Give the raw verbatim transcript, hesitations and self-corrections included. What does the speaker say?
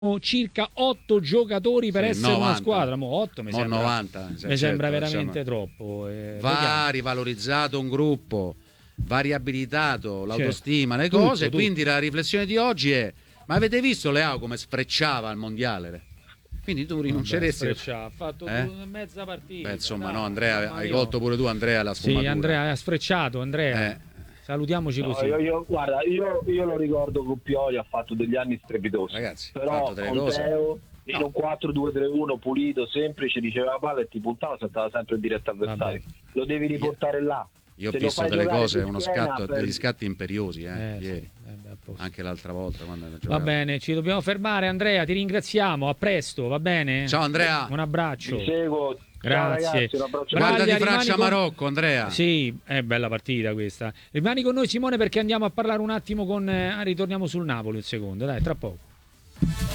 circa otto giocatori per Sì, essere novanta. una squadra. Mo otto mi Mo sembra, novanta, mi certo, sembra veramente diciamo, troppo. Eh, va rivalorizzato un gruppo, va riabilitato l'autostima, le Tutto, cose. tutto. Quindi la riflessione di oggi è: ma avete visto Leao come sfrecciava al mondiale? Quindi tu rinunceresti? Vabbè, ha fatto eh? due, mezza partita. Beh, insomma, dai, no, Andrea, hai io... colto pure tu, Andrea, la sfumatura. Sì, Andrea ha sfrecciato, Andrea. Eh. Salutiamoci No, così. io, io, guarda, io, io lo ricordo con Pioli, ha fatto degli anni strepitosi. Ragazzi, ha però fatto delle con cose. Teo, in No. un quattro due tre uno pulito, semplice, diceva la palla e ti puntava, saltava sempre in diretta avversario. Lo devi riportare là. Io ho Se lo visto fai delle giocare cose, su uno schiena, scatto, perdi. degli scatti imperiosi, eh, Eh, sì. ieri. Eh, beh, a posto. Anche l'altra volta quando hanno Va giocato. bene, ci dobbiamo fermare, Andrea, ti ringraziamo, a presto, va bene? Ciao Andrea. Un abbraccio. Vi seguo. Ciao, Grazie. ragazzi, un abbraccio. Braglia, Guarda di rimani Francia-Marocco, con... Andrea. Sì, è bella partita questa. Rimani con noi, Simone, perché andiamo a parlare un attimo con... eh, ritorniamo sul Napoli un secondo, dai, tra poco.